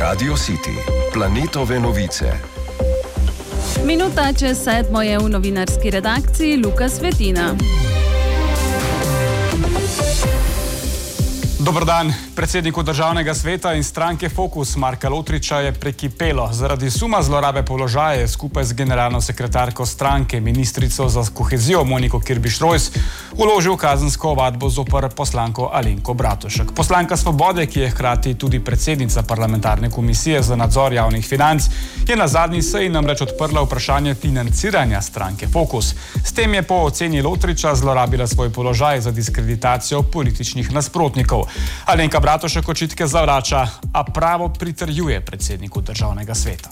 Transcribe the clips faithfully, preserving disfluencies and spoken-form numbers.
Radio City, planetove novice. Minuta čez sedmo je v novinarski redakciji Luka Svetina. Dober dan. Predsedniku Državnega sveta in stranke Fokus Marka Lotriča je prekipelo. Zaradi suma zlorabe položaja je skupaj z generalno sekretarko stranke, ministrico za kohezijo Moniko Kirbiš-Rojs, vložil kazensko ovadbo zoper poslanko Alenko Bratušek. Poslanka Svobode, ki je hkrati tudi predsednica parlamentarne komisije za nadzor javnih financ, je na zadnji seji namreč odprla vprašanje financiranja stranke Fokus. S tem je po oceni Lotriča zlorabila svoj položaj za diskreditacijo političnih nasprotnikov. Alenka Bratušek očitke zavrača, a pravo pritrjuje predsedniku Državnega sveta.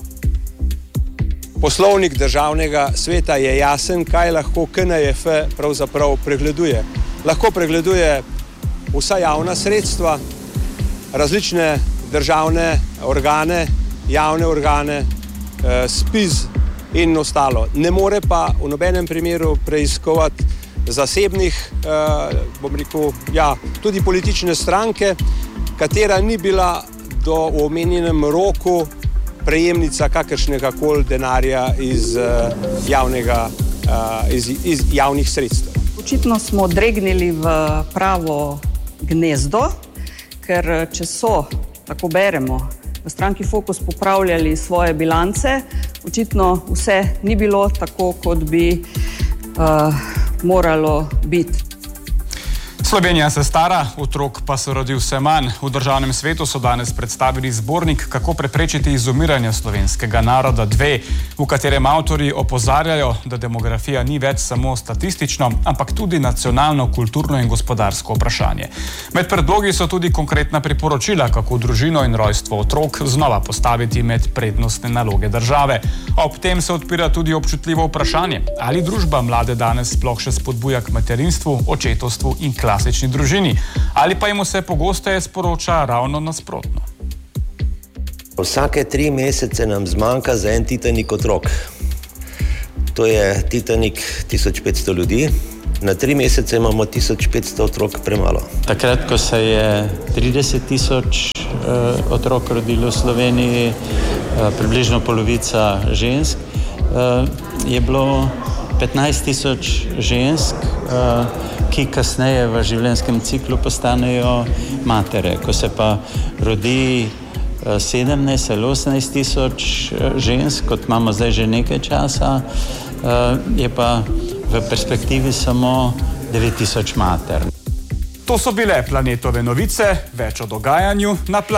Poslovnik Državnega sveta je jasen, kaj lahko K N J F pravzaprav pregleduje. Lahko pregleduje vsa javna sredstva, različne državne organe, javne organe, S P I Z in ostalo. Ne more pa v nobenem primeru preiskovati zasebnih, bom rekel, ja, tudi politične stranke, katera ni bila do v omenjenem roku prejemnica kakršnega koli denarja iz javnega, iz, iz javnih sredstev. Očitno smo dregnili v pravo gnezdo, ker če so, tako beremo, v stranki Fokus popravljali svoje bilance, očitno vse ni bilo tako, kot bi uh, moralo biti. Slovenija se stara, otrok pa se rodi vse manj. V Državnem svetu so danes predstavili zbornik Kako preprečiti izumiranje slovenskega naroda dve, v katerem avtorji opozarjajo, da demografija ni več samo statistično, ampak tudi nacionalno, kulturno in gospodarsko vprašanje. Med predlogi so tudi konkretna priporočila, kako družino in rojstvo otrok znova postaviti med prednostne naloge države. Ob tem se odpira tudi občutljivo vprašanje, ali družba mlade danes sploh še spodbuja k materinstvu, očetovstvu in klasičnosti. klasični družini, ali pa jim vse pogosteje sporoča ravno nasprotno. Vsake tri mesece nam zmanjka za en Titanik otrok. To je Titanik tisoč petsto ljudi, na tri mesece imamo tisoč petsto otrok premalo. Takrat, ko se je trideset tisoč uh, otrok rodilo v Sloveniji, uh, približno polovica žensk, uh, je bilo petnajst tisoč žensk, uh, ki kasneje v življenjskem ciklu postanejo matere. Ko se pa rodi uh, sedemnajst ali osemnajst tisoč uh, žensk, kot imamo zdaj že nekaj časa, uh, je pa v perspektivi samo devet tisoč mater. To so bile planetove novice, več o dogajanju na planetove.